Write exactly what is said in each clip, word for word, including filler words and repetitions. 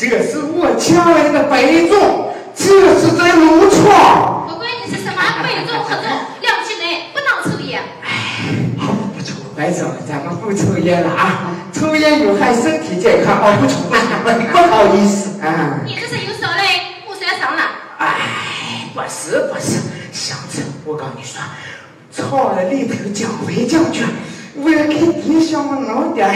这是我抢来的白种，这是在撸串。 不管你是什么白种何种，两起来不能抽烟。 哎，不抽白种，咱们不抽烟了啊！抽烟有害身体健康。哦，不抽不抽，不好意思啊。 你这是有手嘞，不算上了。 哎，不是不是，上次我跟你说，炒了里头酱回酱去，我给你小么弄点。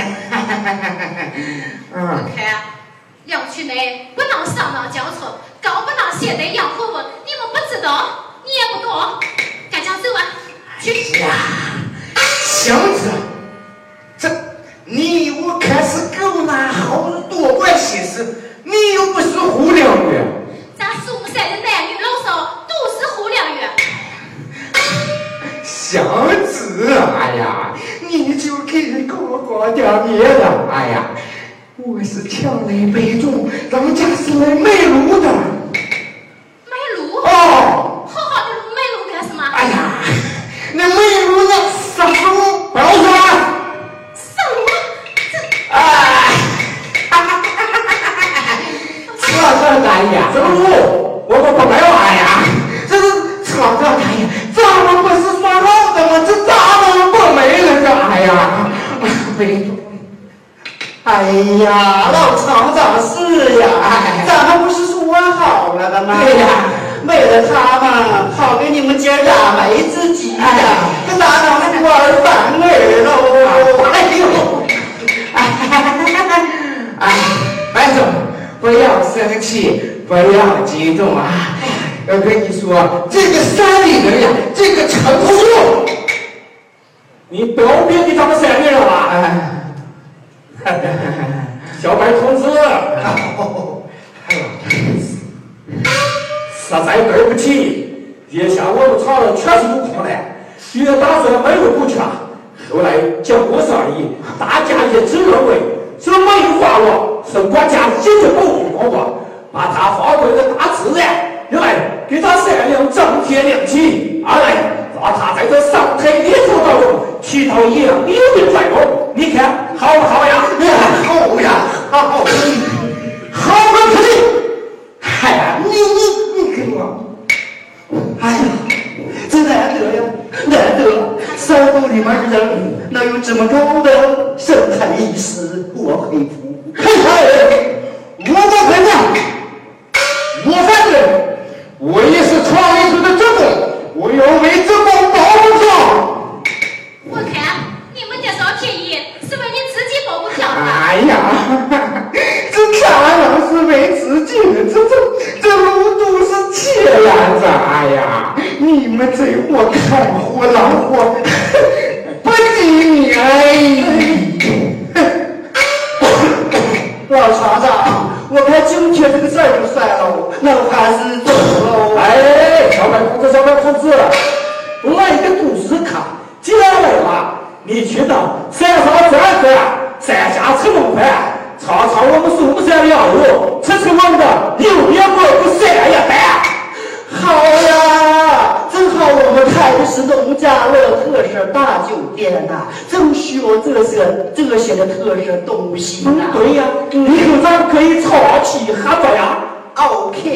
嗯。 我看两区内不能上当交错，更不能携带洋货物，你们不知道，你也不懂，赶紧走吧。去呀，祥子，这你我看是够拿好多管闲事，你又不是胡良人。 咱苏木山的男女老少都是胡良人。 祥子，哎呀，你就给搞搞点别的，哎呀。我是抢来白种，咱家是来卖炉的。 卖炉？ 哦， 好好的炉卖炉干什么？ 哎呀，那卖炉那杀炉不要说了。 杀炉？这…… 哎，哈哈哈哈哈！厂长大爷，这炉我们不卖完呀。这是厂长大爷，咱们不是说好的吗？这咱们不卖了这，哎呀，白种。哎呀，老厂长是呀，咱们不是说好了的吗？对呀，为了他们，好给你们姐俩没自己呀，这哪能玩反儿喽？哎呦，哎，哎，白总，不要生气，不要激动啊！我跟你说，这个山里人呀，这个陈述， 你不要别给他们山里人了吧？哎。小白同志，实在对不起，眼下我们厂人确实有困难，原打算买入股权，后来经过商议，大家一致认为这买入花落是国家一级保护工作，把它发挥的大自然，一来给他善良增添亮气，二来让他在这上台演说当中起到一样有的作用。你看好不好呀？ 好呀，好，好个可以！哎呀，你你你给我，哎呀，这难得呀，难得！山洞里面的人能有这么高的生态意识，我佩服。嘿嘿，我不佩服，我反对，我也是创立出的职工，我要为职工保护票。 我看你们这少便宜是为你自己保护票的。 哎呀，这当然是为自己的，这这这路都是钱呀！这哎呀，你们这货看货浪货，不理你哎！老厂长，我看今天这个事儿就算了，那我还是走喽。 哎，小白同志，小白同志，来一个故事看，既然来了，你去到山上转转，山下吃龙饭，尝尝我们苏木山的羊肉，吃吃我们的榴莲蘑菇山野饭。 好呀，正好我们开的是农家乐特色大酒店呐、啊，正需要这些这些的特色东西呢、啊嗯。对呀，以后咱可以超期合作呀。 OK。